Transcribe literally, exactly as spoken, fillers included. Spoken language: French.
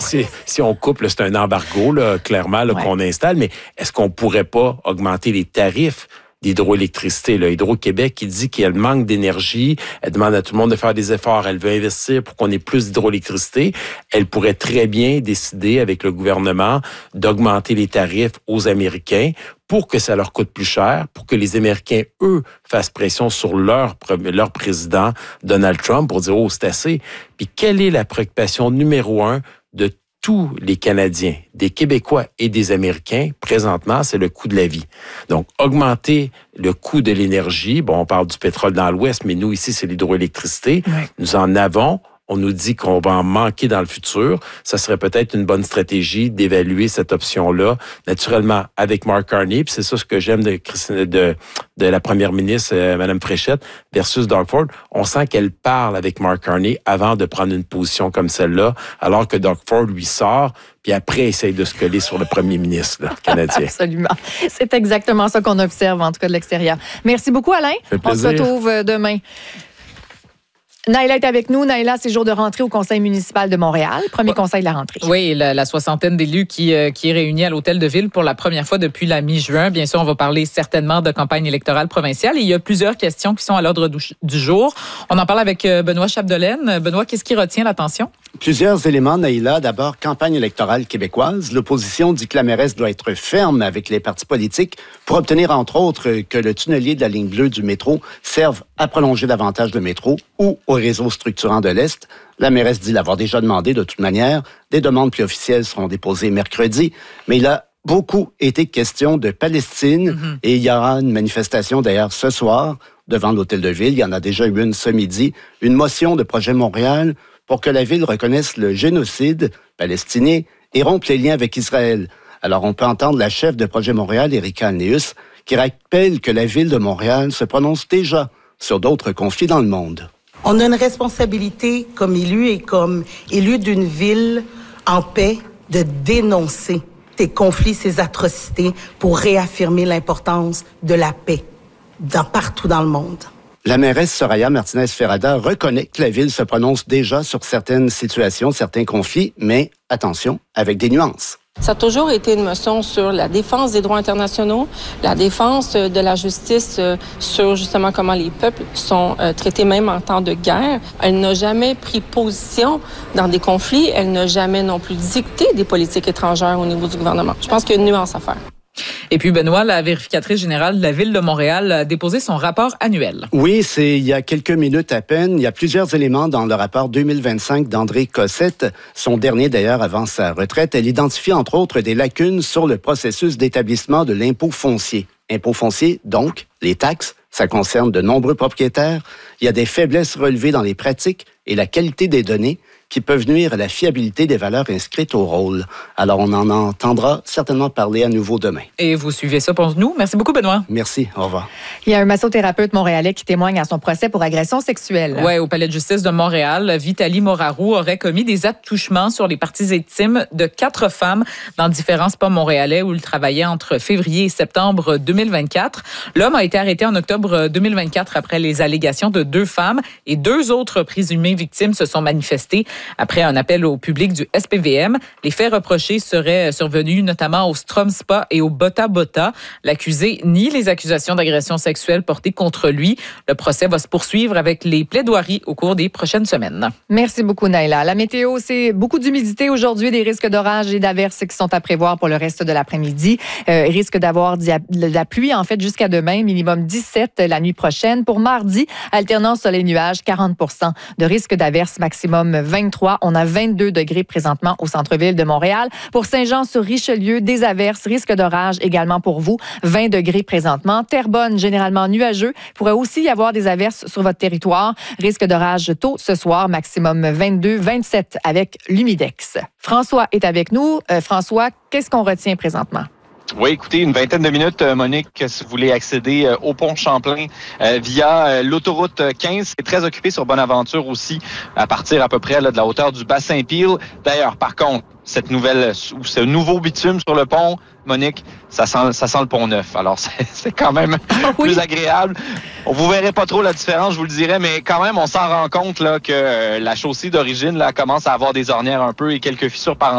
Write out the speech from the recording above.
si, si on coupe, là, c'est un embargo, là, clairement, là, ouais. qu'on installe, mais est-ce qu'on pourrait pas augmenter les tarifs d'hydroélectricité? Là, Hydro-Québec qui dit qu'elle manque d'énergie, elle demande à tout le monde de faire des efforts, elle veut investir pour qu'on ait plus d'hydroélectricité. Elle pourrait très bien décider avec le gouvernement d'augmenter les tarifs aux Américains pour que ça leur coûte plus cher, pour que les Américains, eux, fassent pression sur leur, leur président, Donald Trump, pour dire « Oh, c'est assez ». Puis quelle est la préoccupation numéro un de tous les Canadiens, des Québécois et des Américains, présentement, c'est le coût de la vie. Donc, augmenter le coût de l'énergie, bon, on parle du pétrole dans l'Ouest, mais nous, ici, c'est l'hydroélectricité. Oui. Nous en avons. On nous dit qu'on va en manquer dans le futur. Ça serait peut-être une bonne stratégie d'évaluer cette option-là, naturellement, avec Mark Carney. Puis c'est ça ce que j'aime de, de, de la première ministre, euh, Mme Fréchette, versus Doug Ford. On sent qu'elle parle avec Mark Carney avant de prendre une position comme celle-là, alors que Doug Ford lui sort, puis après essaye de se coller sur le premier ministre là, canadien. Absolument. C'est exactement ça qu'on observe, en tout cas de l'extérieur. Merci beaucoup, Alain. On se retrouve demain. Naïla est avec nous. Naïla, c'est jour de rentrée au Conseil municipal de Montréal. Premier conseil de la rentrée. Oui, la, la soixantaine d'élus qui, euh, qui est réunie à l'Hôtel de Ville pour la première fois depuis la mi-juin. Bien sûr, on va parler certainement de campagne électorale provinciale. Et il y a plusieurs questions qui sont à l'ordre du, du jour. On en parle avec euh, Benoît Chapdelaine. Benoît, qu'est-ce qui retient l'attention? Plusieurs éléments, Naïla. D'abord, campagne électorale québécoise. L'opposition dit que la mairesse doit être ferme avec les partis politiques pour obtenir, entre autres, que le tunnelier de la ligne bleue du métro serve à prolonger davantage le métro ou au réseau structurant de l'Est. La mairesse dit l'avoir déjà demandé de toute manière. Des demandes plus officielles seront déposées mercredi. Mais il a beaucoup été question de Palestine mm-hmm. et il y aura une manifestation d'ailleurs ce soir devant l'Hôtel de Ville. Il y en a déjà eu une ce midi. Une motion de Projet Montréal pour que la ville reconnaisse le génocide palestinien et rompe les liens avec Israël. Alors, on peut entendre la chef de Projet Montréal, Erika Alneus, qui rappelle que la ville de Montréal se prononce déjà sur d'autres conflits dans le monde. On a une responsabilité comme élu et comme élu d'une ville en paix de dénoncer ces conflits, ces atrocités pour réaffirmer l'importance de la paix dans, partout dans le monde. La mairesse Soraya Martinez-Ferrada reconnaît que la ville se prononce déjà sur certaines situations, certains conflits, mais attention, avec des nuances. Ça a toujours été une motion sur la défense des droits internationaux, la défense de la justice sur justement comment les peuples sont traités même en temps de guerre. Elle n'a jamais pris position dans des conflits. Elle n'a jamais non plus dicté des politiques étrangères au niveau du gouvernement. Je pense qu'il y a une nuance à faire. Et puis, Benoît, la vérificatrice générale de la Ville de Montréal a déposé son rapport annuel. Oui, c'est il y a quelques minutes à peine. Il y a plusieurs éléments dans le rapport deux mille vingt-cinq d'André Cossette, son dernier d'ailleurs avant sa retraite. Elle identifie entre autres des lacunes sur le processus d'établissement de l'impôt foncier. Impôt foncier, donc, les taxes, ça concerne de nombreux propriétaires. Il y a des faiblesses relevées dans les pratiques et la qualité des données qui peuvent nuire à la fiabilité des valeurs inscrites au rôle. Alors, on en entendra certainement parler à nouveau demain. Et vous suivez ça pour nous. Merci beaucoup, Benoît. Merci. Au revoir. Il y a un massothérapeute montréalais qui témoigne à son procès pour agression sexuelle. Oui, au Palais de justice de Montréal, Vitali Moraru aurait commis des attouchements sur les parties intimes de quatre femmes dans différents spas montréalais où il travaillait entre février et septembre deux mille vingt-quatre. L'homme a été arrêté en octobre deux mille vingt-quatre après les allégations de deux femmes et deux autres présumées victimes se sont manifestées après un appel au public du S P V M. Les faits reprochés seraient survenus notamment au Strom Spa et au Bota Bota. L'accusé nie les accusations d'agression sexuelle portées contre lui. Le procès va se poursuivre avec les plaidoiries au cours des prochaines semaines. Merci beaucoup, Naïla. La météo, c'est beaucoup d'humidité aujourd'hui, des risques d'orage et d'averses qui sont à prévoir pour le reste de l'après-midi. Euh, risque d'avoir de la pluie, en fait, jusqu'à demain, minimum dix-sept la nuit prochaine. Pour mardi, alternance soleil-nuage, quarante pour cent de risque d'averses, maximum vingt-trois. On a vingt-deux degrés présentement au centre-ville de Montréal. Pour Saint-Jean-sur-Richelieu, des averses, risque d'orage également pour vous, vingt degrés présentement. Terrebonne, généralement nuageux. Il pourrait aussi y avoir des averses sur votre territoire. Risque d'orage tôt ce soir, maximum vingt-deux, vingt-sept avec l'humidex. François est avec nous. Euh, François, qu'est-ce qu'on retient présentement? Oui, écoutez, une vingtaine de minutes, Monique, si vous voulez accéder euh, au pont Champlain euh, via euh, l'autoroute quinze. C'est très occupé sur Bonaventure aussi, à partir à peu près là, de la hauteur du bassin Peel. D'ailleurs, par contre, cette nouvelle ou ce nouveau bitume sur le pont, Monique, ça sent, ça sent le pont neuf. Alors, c'est, c'est quand même ah, oui. plus agréable. On vous verrez pas trop la différence, je vous le dirais, mais quand même, on s'en rend compte là que euh, la chaussée d'origine là commence à avoir des ornières un peu et quelques fissures par